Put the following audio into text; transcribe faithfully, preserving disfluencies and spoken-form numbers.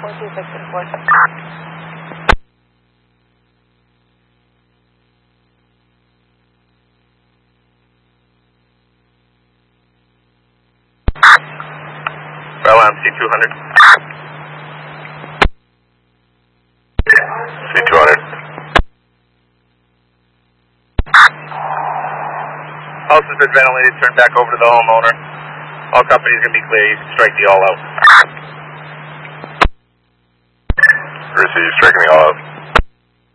four two six six four. Bravo M C two hundred. C two hundred. House has been ventilated, turned back over to the homeowner. All companies going to be clear, you can strike the all out. Receive, striking the all out.